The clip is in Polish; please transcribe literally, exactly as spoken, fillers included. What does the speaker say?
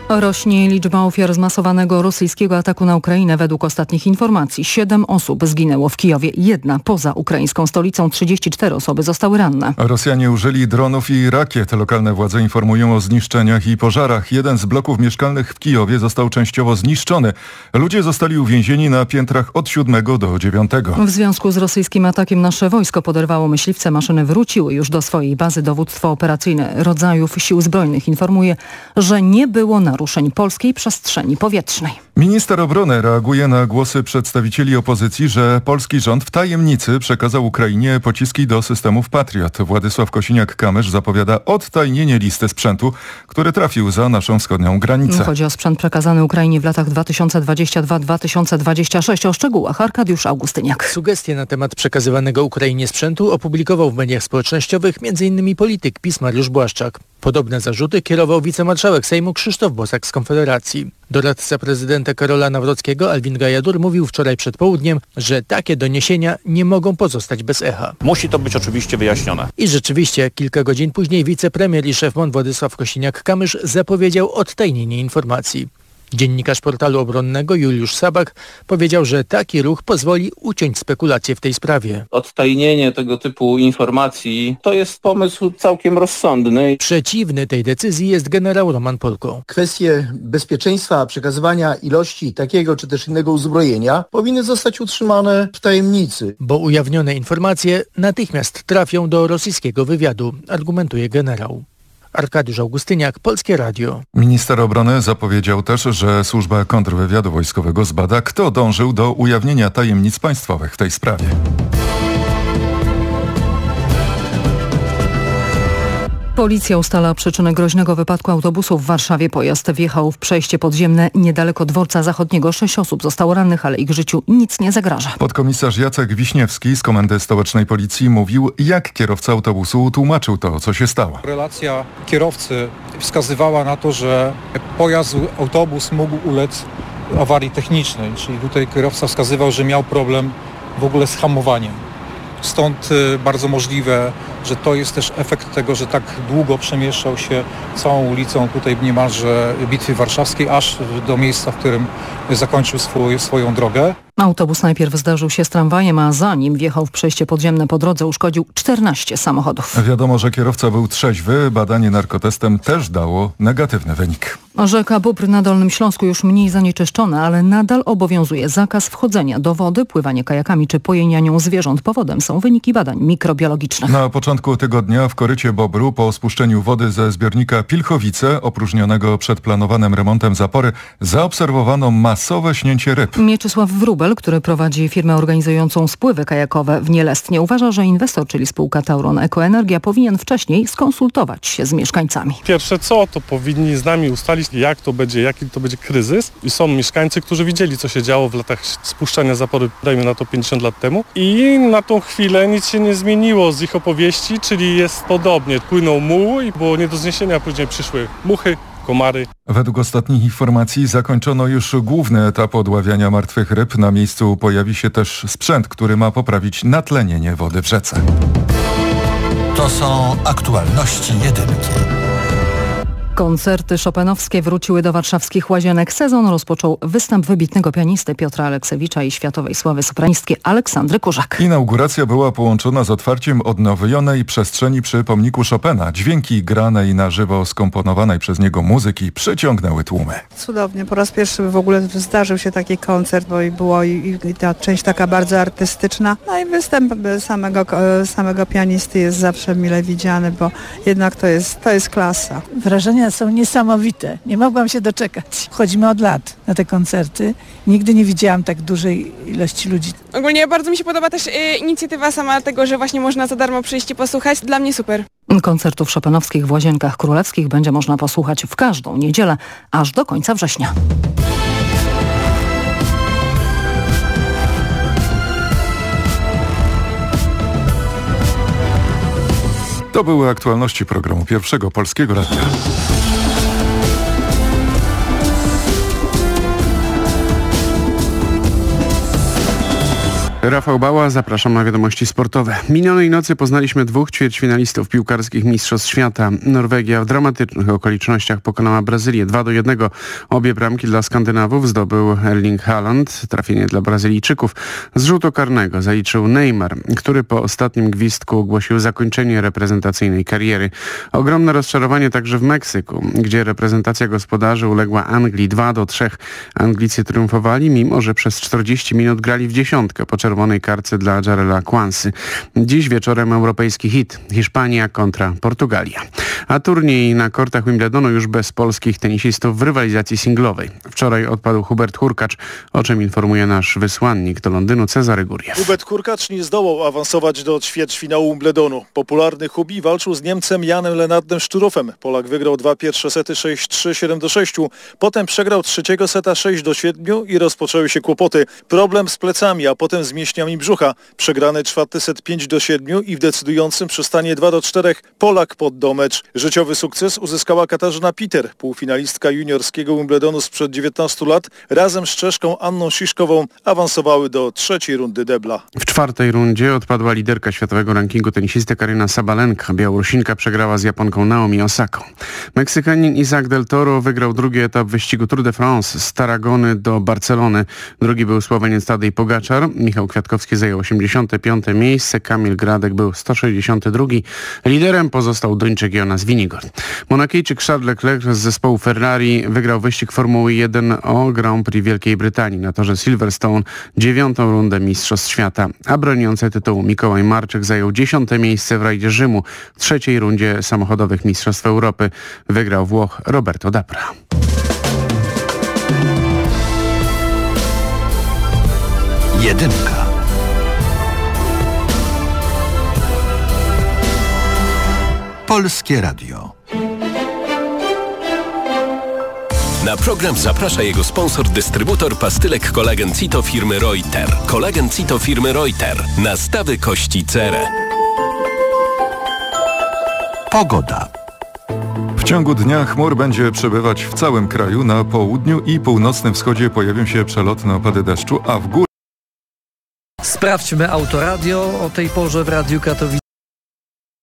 Rośnie liczba ofiar zmasowanego rosyjskiego ataku na Ukrainę. Według ostatnich informacji siedem osób zginęło w Kijowie. Jedna poza ukraińską stolicą. trzydzieści cztery osoby zostały ranne. Rosjanie użyli dronów i rakiet. Lokalne władze informują o zniszczeniach i pożarach. Jeden z bloków mieszkalnych w Kijowie został częściowo zniszczony. Ludzie zostali uwięzieni na piętrach od siódmego do dziewiątego. W związku z rosyjskim atakiem nasze wojsko poderwało myśliwce. Maszyny wróciły już do swojej bazy. Dowództwo operacyjne rodzajów sił zbrojnych informuje, że nie było naruszeń polskiej przestrzeni powietrznej. Minister obrony reaguje na głosy przedstawicieli opozycji, że polski rząd w tajemnicy przekazał Ukrainie pociski do systemów Patriot. Władysław Kosiniak-Kamysz zapowiada odtajnienie listy sprzętu, który trafił za naszą wschodnią granicę. Chodzi o sprzęt przekazany Ukrainie w latach dwa tysiące dwudziestym drugim do dwa tysiące dwudziestego szóstego. O szczegółach Arkadiusz Augustyniak. Sugestie na temat przekazywanego Ukrainie sprzętu opublikował w mediach społecznościowych m.in. polityk PiS Mariusz Błaszczak. Podobne zarzuty kierował wicemarszałek Sejmu Krzysztof Bosak z Konfederacji. Doradca prezydenta Karola Nawrockiego Alvin Gajadur mówił wczoraj przed południem, że takie doniesienia nie mogą pozostać bez echa. Musi to być oczywiście wyjaśnione. I rzeczywiście kilka godzin później wicepremier i szef M O N Władysław Kosiniak-Kamysz zapowiedział odtajnienie informacji. Dziennikarz portalu obronnego Juliusz Sabak powiedział, że taki ruch pozwoli uciąć spekulacje w tej sprawie. Odtajnienie tego typu informacji to jest pomysł całkiem rozsądny. Przeciwny tej decyzji jest generał Roman Polko. Kwestie bezpieczeństwa przekazywania ilości takiego czy też innego uzbrojenia powinny zostać utrzymane w tajemnicy. Bo ujawnione informacje natychmiast trafią do rosyjskiego wywiadu, argumentuje generał. Arkadiusz Augustyniak, Polskie Radio. Minister obrony zapowiedział też, że służba kontrwywiadu wojskowego zbada, kto dążył do ujawnienia tajemnic państwowych w tej sprawie. Policja ustala przyczynę groźnego wypadku autobusu w Warszawie. Pojazd wjechał w przejście podziemne niedaleko dworca zachodniego. Sześć osób zostało rannych, ale ich życiu nic nie zagraża. Podkomisarz Jacek Wiśniewski z Komendy Stołecznej Policji mówił, jak kierowca autobusu tłumaczył to, co się stało. Relacja kierowcy wskazywała na to, że pojazd, autobus mógł ulec awarii technicznej, czyli tutaj kierowca wskazywał, że miał problem w ogóle z hamowaniem. Stąd bardzo możliwe, że to jest też efekt tego, że tak długo przemieszczał się całą ulicą tutaj niemalże Bitwy Warszawskiej, aż do miejsca, w którym zakończył swój, swoją drogę. Autobus najpierw zderzył się z tramwajem, a zanim wjechał w przejście podziemne po drodze, uszkodził czternaście samochodów. Wiadomo, że kierowca był trzeźwy. Badanie narkotestem też dało negatywny wynik. Rzeka Bóbr na Dolnym Śląsku już mniej zanieczyszczona, ale nadal obowiązuje zakaz wchodzenia do wody, pływanie kajakami czy pojenia nią zwierząt. Powodem są wyniki badań mikrobiologicznych. Na początku tygodnia w korycie Bobru po spuszczeniu wody ze zbiornika Pilchowice, opróżnionego przed planowanym remontem zapory, zaobserwowano masowe śnięcie ryb. Mieczysław Wróbel, który prowadzi firmę organizującą spływy kajakowe w Nielestnie, uważa, że inwestor, czyli spółka Tauron Ekoenergia, powinien wcześniej skonsultować się z mieszkańcami. Pierwsze co, to powinni z nami ustalić, jak to będzie, jaki to będzie kryzys. I są mieszkańcy, którzy widzieli, co się działo w latach spuszczania zapory, dajmy na to pięćdziesiąt lat temu. I na tą chwilę nic się nie zmieniło z ich opowieści, czyli jest podobnie. Płynął muł i było nie do zniesienia, później przyszły muchy, komary. Według ostatnich informacji zakończono już główny etap odławiania martwych ryb. Na miejscu pojawi się też sprzęt, który ma poprawić natlenienie wody w rzece. To są aktualności jedynki. Koncerty chopinowskie wróciły do warszawskich Łazienek. Sezon rozpoczął występ wybitnego pianisty Piotra Aleksewicza i światowej sławy sopranistki Aleksandry Kurzak. Inauguracja była połączona z otwarciem odnowionej przestrzeni przy pomniku Chopina. Dźwięki granej na żywo skomponowanej przez niego muzyki przyciągnęły tłumy. Cudownie. Po raz pierwszy w ogóle zdarzył się taki koncert, bo i było i, i ta część taka bardzo artystyczna. No i występ samego, samego pianisty jest zawsze mile widziany, bo jednak to jest, to jest klasa. Wrażenia są niesamowite. Nie mogłam się doczekać. Chodzimy od lat na te koncerty. Nigdy nie widziałam tak dużej ilości ludzi. Ogólnie bardzo mi się podoba też y, inicjatywa sama tego, że właśnie można za darmo przyjść i posłuchać. Dla mnie super. Koncertów chopinowskich w Łazienkach Królewskich będzie można posłuchać w każdą niedzielę aż do końca września. To były aktualności programu Pierwszego Polskiego Radia. Rafał Bała, zapraszam na wiadomości sportowe. Minionej nocy poznaliśmy dwóch ćwierćfinalistów piłkarskich Mistrzostw Świata. Norwegia w dramatycznych okolicznościach pokonała Brazylię dwa do jednego. Obie bramki dla Skandynawów zdobył Erling Haaland. Trafienie dla Brazylijczyków z rzutu karnego zaliczył Neymar, który po ostatnim gwizdku ogłosił zakończenie reprezentacyjnej kariery. Ogromne rozczarowanie także w Meksyku, gdzie reprezentacja gospodarzy uległa Anglii dwa do trzech. Anglicy triumfowali, mimo że przez czterdzieści minut grali w dziesiątkę po czerwonej kartce dla Jarela Kłansy. Dziś wieczorem europejski hit. Hiszpania kontra Portugalia. A turniej na kortach Wimbledonu już bez polskich tenisistów w rywalizacji singlowej. Wczoraj odpadł Hubert Hurkacz, o czym informuje nasz wysłannik do Londynu Cezary Guriew. Hubert Hurkacz nie zdołał awansować do ćwierćfinału Wimbledonu. Popularny Hubi walczył z Niemcem Janem Lennardem Szturofem. Polak wygrał dwa pierwsze sety sześć trzy, siedem do sześciu. Potem przegrał trzeciego seta sześć do siedmiu i rozpoczęły się kłopoty. Problem z plecami, a potem z mięśniami brzucha. Przegrany czwarty set pięć do siedmiu i w decydującym przystanie dwa do czterech Polak poddał mecz. Życiowy sukces uzyskała Katarzyna Peter, półfinalistka juniorskiego Wimbledonu sprzed dziewiętnastu lat. Razem z Czeszką Anną Sziszkową awansowały do trzeciej rundy debla. W czwartej rundzie odpadła liderka światowego rankingu tenisistek Aryna Sabalenka. Białorusinka przegrała z Japonką Naomi Osaką. Meksykanin Isaac del Toro wygrał drugi etap wyścigu Tour de France z Tarragony do Barcelony. Drugi był Słoweniec Tadej Pogaczar. Michał Kwiatkowski zajął osiemdziesiąte piąte miejsce. Kamil Gradek był sto sześćdziesiąty drugi. Liderem pozostał Duńczyk Jonas Vingegaard. Monakijczyk Charles Leclerc z zespołu Ferrari wygrał wyścig Formuły jeden o Grand Prix Wielkiej Brytanii na torze Silverstone dziewiątą rundę Mistrzostw Świata, a broniący tytułu Mikołaj Marczyk zajął dziesiąte miejsce w rajdzie Rzymu. W trzeciej rundzie samochodowych Mistrzostw Europy wygrał Włoch Roberto Dapra. Jedynka. Polskie Radio. Na program zaprasza jego sponsor, dystrybutor pastylek Kolagen Cito firmy Reuter. Kolagen Cito firmy Reuter. Nastawy kości cerę. Pogoda. W ciągu dnia chmur będzie przebywać w całym kraju. Na południu i północnym wschodzie pojawią się przelotne opady deszczu, a w górach... Sprawdźmy Autoradio o tej porze w Radiu Katowice.